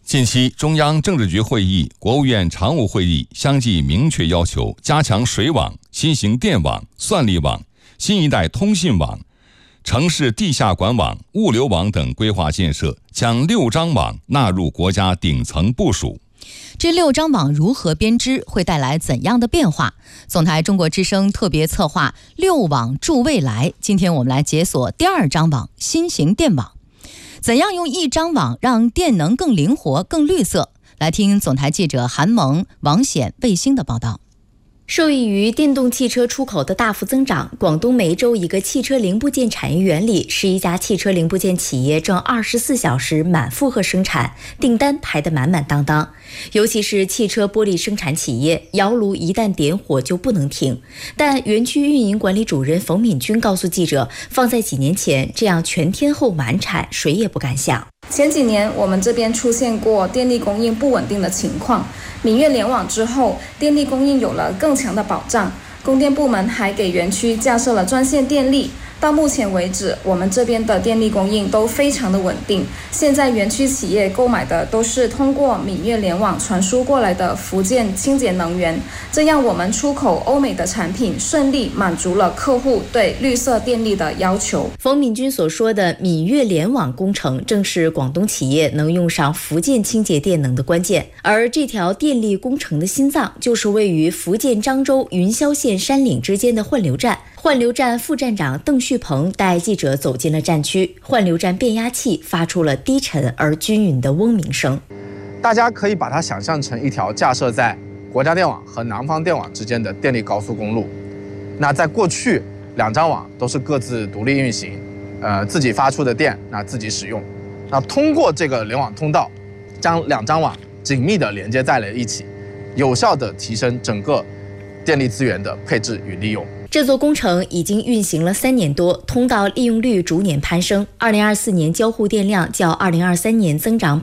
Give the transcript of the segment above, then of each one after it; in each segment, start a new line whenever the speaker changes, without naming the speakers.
近期，中央政治局会议、国务院常务会议相继明确要求加强水网、新型电网、算力网、新一代通信网、城市地下管网、物流网等规划建设，将6张网纳入国家顶层部署。
这6张网如何编织，会带来怎样的变化？总台中国之声特别策划6网助未来，今天我们来解锁第2张网——新型电网。怎样用一张网让电能更灵活、更绿色？来听总台记者韩萌、王显、卫星的报道。
受益于电动汽车出口的大幅增长，广东梅州一个汽车零部件产业园里，11家汽车零部件企业正24小时满负荷生产，订单排得满满当当。尤其是汽车玻璃生产企业，窑炉一旦点火就不能停。但园区运营管理主任冯敏军告诉记者，放在几年前，这样全天候满产，谁也不敢想。
前几年我们这边出现过电力供应不稳定的情况，闽粤联网之后，电力供应有了更强的保障，供电部门还给园区架设了专线电力。到目前为止，我们这边的电力供应都非常的稳定。现在园区企业购买的都是通过闽粤联网传输过来的福建清洁能源，这样我们出口欧美的产品顺利满足了客户对绿色电力的要求。
冯敏军所说的闽粤联网工程，正是广东企业能用上福建清洁电能的关键。而这条电力工程的心脏，就是位于福建漳州云霄县山岭之间的换流站。换流站副站长邓旭鹏带记者走进了站区，换流站变压器发出了低沉而均匀的嗡鸣声。
大家可以把它想象成一条架设在国家电网和南方电网之间的电力高速公路。那在过去，2张网都是各自独立运行，自己发出的电自己使用。那通过这个联网通道，将2张网紧密地连接在了一起，有效地提升整个电力资源的配置与利用。
这座工程已经运行了3年多，通道利用率逐年攀升。2024年交付电量较2023年增长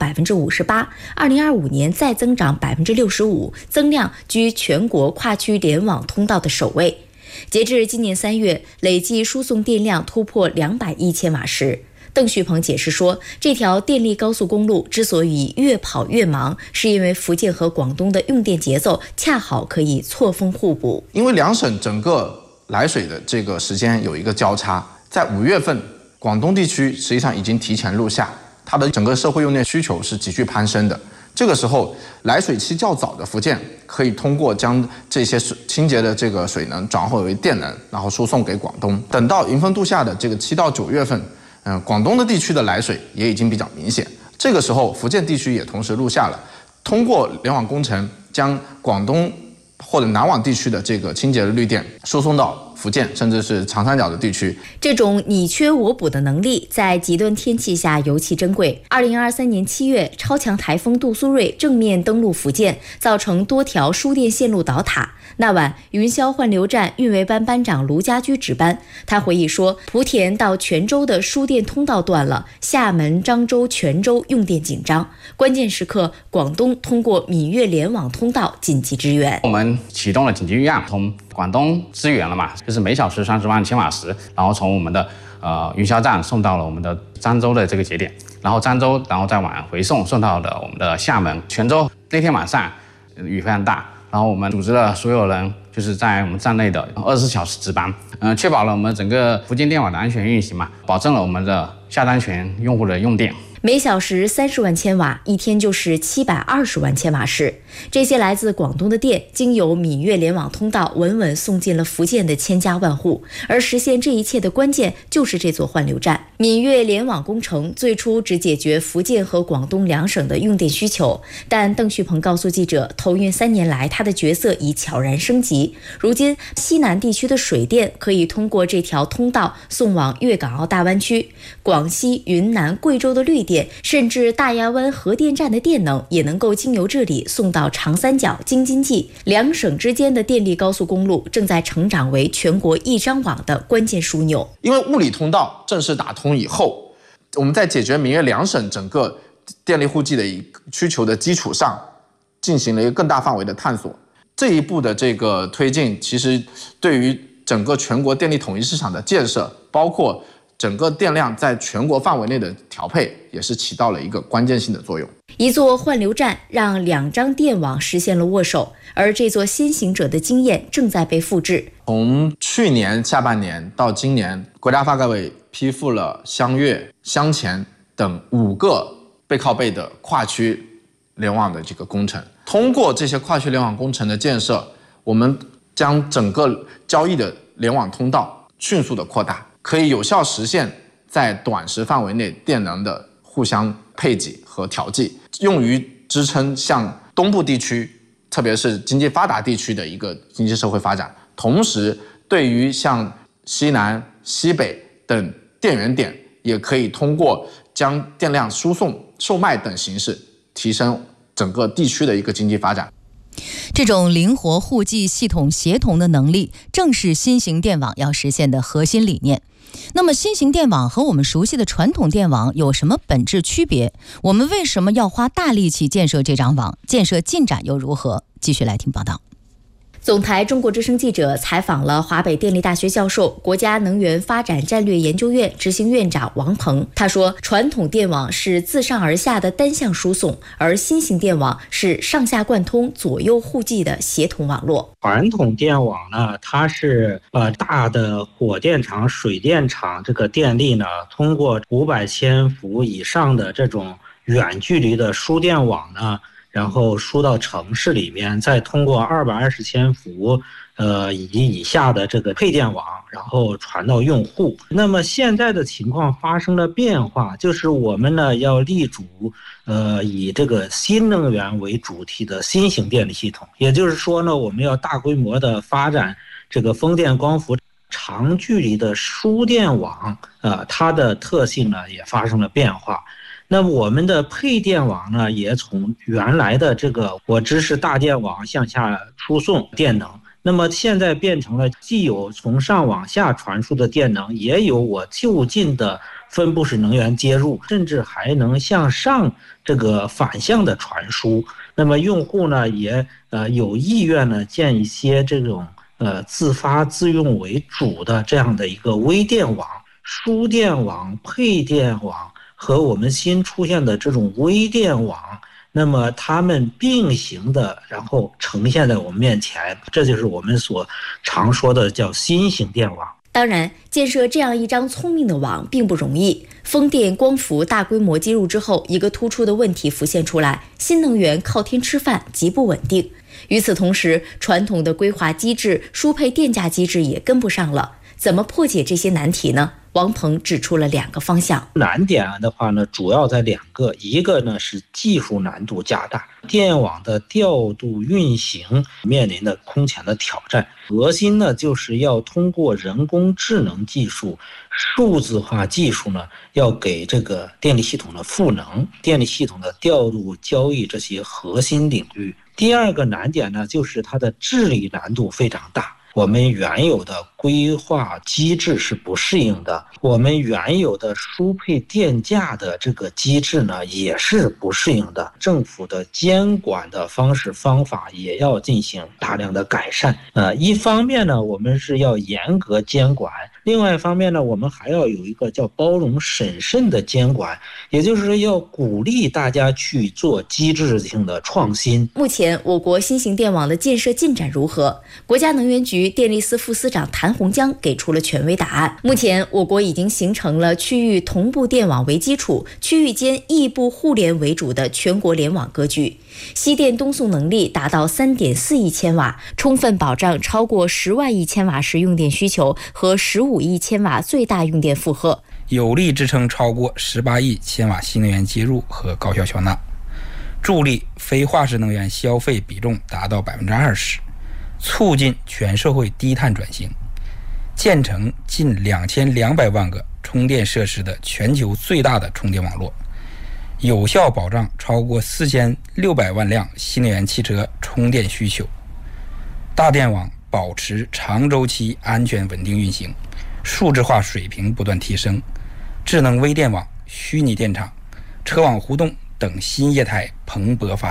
58%，2025年再增长65%，增量居全国跨区联网通道的首位。截至今年3月，累计输送电量突破200亿千瓦时。邓旭鹏解释说，这条电力高速公路之所以越跑越忙，是因为福建和广东的用电节奏恰好可以错峰互补。
因为2省整个来水的这个时间有一个交叉，在5月份，广东地区实际上已经提前入夏，它的整个社会用电需求是急剧攀升的。这个时候，来水期较早的福建可以通过将这些清洁的这个水能转化为电能，然后输送给广东。等到迎风度夏的这个7到9月份，广东的地区的来水也已经比较明显。这个时候，福建地区也同时入夏了，通过联网工程将广东或者南网地区的这个清洁的绿电输送到福建甚至是长三角的地区。
这种你缺我补的能力在极端天气下尤其珍贵。2023年7月，超强台风杜苏芮正面登陆福建，造成多条输电线路倒塌。那晚，云霄换流站运维班班长卢家驹值班。他回忆说，莆田到泉州的输电通道断了，厦门、漳州、泉州用电紧张。关键时刻，广东通过闽粤联网通道紧急支援。
我们启动了紧急预案，从广东支援了嘛，就是每小时30万千瓦时，然后从我们的云霄站送到了我们的漳州的这个节点，然后漳州，然后再往回送到了我们的厦门、泉州。那天晚上雨非常大。然后我们组织了所有人，就是在我们站内的24小时值班，确保了我们整个福建电网的安全运行嘛，保证了我们的下单权用户的用电。
每小时30万千瓦，一天就是720万千瓦时。这些来自广东的电，经由闽粤联网通道稳稳送进了福建的千家万户。而实现这一切的关键，就是这座换流站。闽粤联网工程最初只解决福建和广东2省的用电需求，但邓旭鹏告诉记者，投运3年来，他的角色已悄然升级。如今，西南地区的水电可以通过这条通道送往粤港澳大湾区，广西、云南、贵州的绿电，甚至大亚湾核电站的电能也能够经由这里送到长三角、京津冀。2省之间的电力高速公路正在成长为全国1张网的关键枢纽。
因为物理通道正式打通以后，我们在解决闽粤2省整个电力户籍的需求的基础上，进行了一个更大范围的探索。这一步的这个推进，其实对于整个全国电力统一市场的建设，包括整个电量在全国范围内的调配也是起到了一个关键性的作用。
一座换流站让2张电网实现了握手，而这座先行者的经验正在被复制。
从去年下半年到今年，国家发改委批复了湘粤、湘黔等5个背靠背的跨区联网的这个工程。通过这些跨区联网工程的建设，我们将整个交易的联网通道迅速的扩大，可以有效实现在短时范围内电能的互相配给和调剂，用于支撑向东部地区，特别是经济发达地区的一个经济社会发展。同时，对于像西南、西北等电源点，也可以通过将电量输送、售卖等形式，提升整个地区的一个经济发展。
这种灵活互济、系统协同的能力，正是新型电网要实现的核心理念。那么新型电网和我们熟悉的传统电网有什么本质区别？我们为什么要花大力气建设这张网？建设进展又如何？继续来听报道。
总台中国之声记者采访了华北电力大学教授、国家能源发展战略研究院执行院长王鹏。他说，传统电网是自上而下的单向输送，而新型电网是上下贯通、左右互济的协同网络。
传统电网呢，它是大的火电厂、水电厂这个电力呢，通过500千伏以上的这种远距离的输电网呢，然后输到城市里面，再通过220千伏以及以下的这个配电网，然后传到用户。那么现在的情况发生了变化，就是我们呢要立足以这个新能源为主体的新型电力系统，也就是说呢，我们要大规模的发展这个风电、光伏长距离的输电网，它的特性呢也发生了变化。那么我们的配电网呢，也从原来的这个我支持大电网向下输送电能，那么现在变成了既有从上往下传输的电能，也有我就近的分布式能源接入，甚至还能向上这个反向的传输。那么用户呢，也有意愿呢建一些这种自发自用为主的这样的一个微电网、输电网、配电网和我们新出现的这种微电网，那么它们并行的，然后呈现在我们面前，这就是我们所常说的叫新型电网。
当然，建设这样一张聪明的网并不容易。风电、光伏大规模接入之后，一个突出的问题浮现出来：新能源靠天吃饭，极不稳定。与此同时，传统的规划机制、输配电价机制也跟不上了。怎么破解这些难题呢？王鹏指出了2个方向。
难点的话呢，主要在2个，一个呢是技术难度加大，电网的调度运行面临的空前的挑战。核心呢就是要通过人工智能技术、数字化技术呢，要给这个电力系统的赋能，电力系统的调度、交易这些核心领域。第2个难点呢，就是它的治理难度非常大。我们原有的规划机制是不适应的，我们原有的输配电价的这个机制呢也是不适应的，政府的监管的方式方法也要进行大量的改善。一方面呢，我们是要严格监管，另外一方面呢，我们还要有一个叫包容审慎的监管，也就是要鼓励大家去做机制性的创新。
目前我国新型电网的建设进展如何？国家能源局电力司副司长谭洪江给出了权威答案。目前我国已经形成了区域同步电网为基础、区域间异步互联为主的全国联网格局，西电东送能力达到3.4亿千瓦，充分保障超过10万亿千瓦时用电需求和15亿千瓦最大用电负荷，
有力支撑超过18亿千瓦新能源接入和高效消纳，助力非化石能源消费比重达到20%，促进全社会低碳转型，建成近2200万个充电设施的全球最大的充电网络，有效保障超过4600万辆新能源汽车充电需求。大电网保持长周期安全稳定运行，数字化水平不断提升，智能微电网、虚拟电厂、车网互动等新业态蓬勃发展。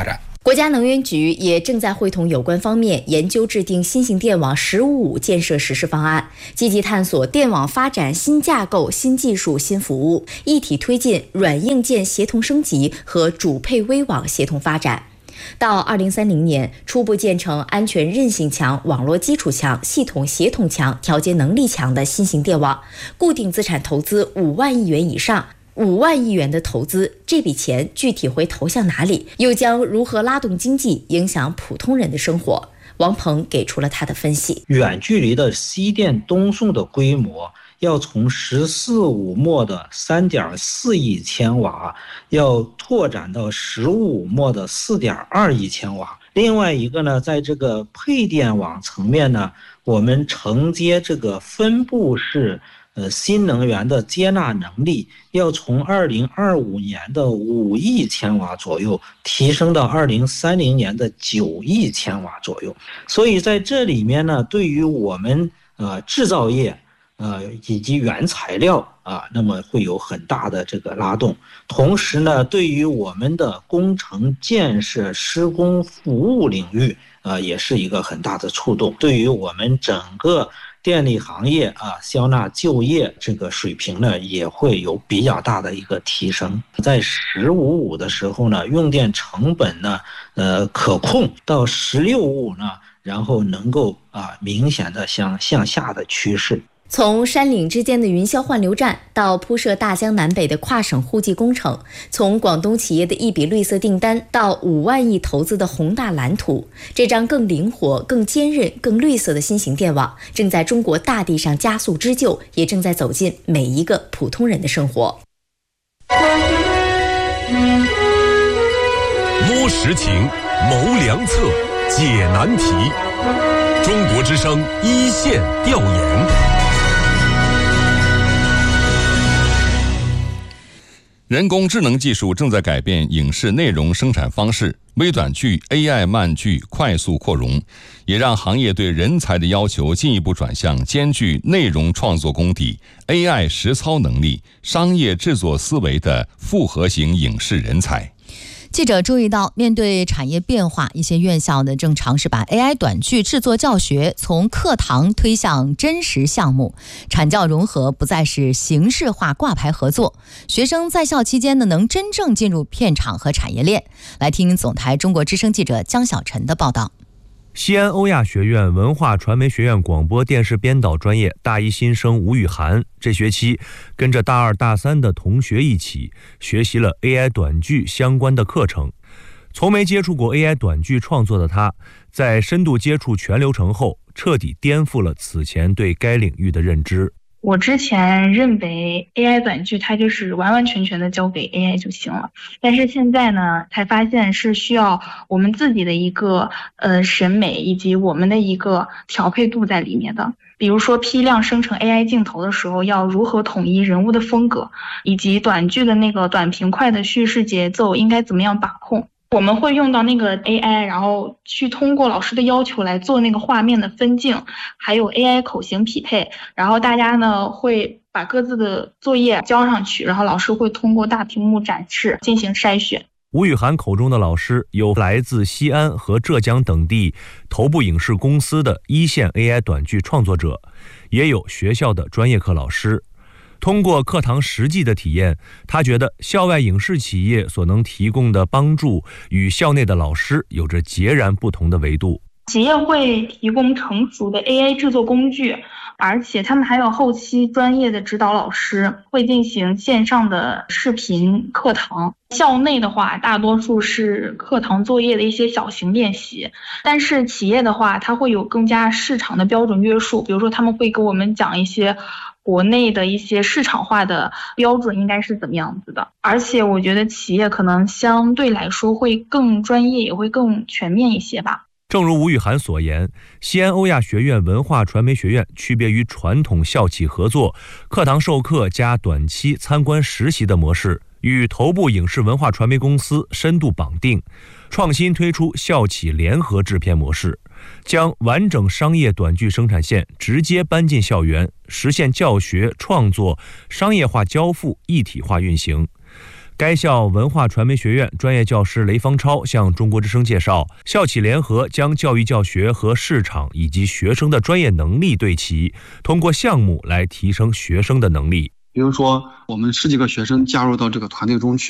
国家能源局也正在会同有关方面研究制定新型电网“15+5”建设实施方案，积极探索电网发展新架构、新技术、新服务，一体推进软硬件协同升级和主配微网协同发展。到2030年，初步建成安全韧性强、网络基础强、系统协同强、调节能力强的新型电网，固定资产投资5万亿元以上。5万亿元的投资，这笔钱具体会投向哪里？又将如何拉动经济，影响普通人的生活？王鹏给出了他的分析。
远距离的西电东送的规模要从14.5末的3.4亿千瓦，要拓展到15末的4.2亿千瓦。另外一个呢，在这个配电网层面呢，我们承接这个分布式新能源的接纳能力要从2025年的5亿千瓦左右提升到2030年的9亿千瓦左右。所以在这里面呢，对于我们制造业以及原材料那么会有很大的这个拉动。同时呢，对于我们的工程建设、施工服务领域也是一个很大的触动。对于我们整个电力行业消纳就业这个水平呢，也会有比较大的一个提升。在15.5的时候呢，用电成本呢可控，到16.5呢，然后能够明显的向下的趋势。
从山岭之间的云霄换流站到铺设大江南北的跨省互济工程，从广东企业的一笔绿色订单到5万亿投资的宏大蓝图，这张更灵活、更坚韧、更绿色的新型电网正在中国大地上加速织就，也正在走进每一个普通人的生活。
摸实情，谋良策，解难题。中国之声一线调研。
人工智能技术正在改变影视内容生产方式，微短剧、AI 漫剧快速扩容，也让行业对人才的要求进一步转向兼具内容创作功底、AI 实操能力、商业制作思维的复合型影视人才。
记者注意到，面对产业变化，一些院校呢正尝试把 AI 短剧制作教学从课堂推向真实项目，产教融合不再是形式化挂牌合作，学生在校期间呢能真正进入片场和产业链。来听总台中国之声记者江小晨的报道。
西安欧亚学院文化传媒学院广播电视编导专业大一新生吴雨涵，这学期跟着大二大三的同学一起学习了 AI 短剧相关的课程。从没接触过 AI 短剧创作的他，在深度接触全流程后，彻底颠覆了此前对该领域的认知。
我之前认为 AI 短剧它就是完完全全的交给 AI 就行了，但是现在呢，才发现是需要我们自己的一个审美以及我们的一个调配度在里面的。比如说批量生成 AI 镜头的时候，要如何统一人物的风格，以及短剧的那个短平快的叙事节奏应该怎么样把控。我们会用到那个 AI， 然后去通过老师的要求来做那个画面的分镜，还有 AI 口型匹配，然后大家呢会把各自的作业交上去，然后老师会通过大屏幕展示进行筛选。
吴雨涵口中的老师有来自西安和浙江等地头部影视公司的一线 AI 短剧创作者，也有学校的专业课老师。通过课堂实际的体验，他觉得校外影视企业所能提供的帮助与校内的老师有着截然不同的维度。
企业会提供成熟的 AI 制作工具，而且他们还有后期专业的指导老师，会进行线上的视频课堂。校内的话，大多数是课堂作业的一些小型练习，但是企业的话，它会有更加市场的标准约束，比如说他们会给我们讲一些国内的一些市场化的标准应该是怎么样子的，而且我觉得企业可能相对来说会更专业，也会更全面一些吧。
正如吴雨涵所言，西安欧亚学院文化传媒学院区别于传统校企合作、课堂授课加短期参观实习的模式，与头部影视文化传媒公司深度绑定，创新推出校企联合制片模式，将完整商业短剧生产线直接搬进校园，实现教学、创作、商业化交付一体化运行。 该校文化传媒学院专业教师雷方超向中国之声介绍，校企联合将教育教学和市场以及学生的专业能力对齐，通过项目来提升学生的能力。
比如说，我们10几个学生加入到这个团队中去，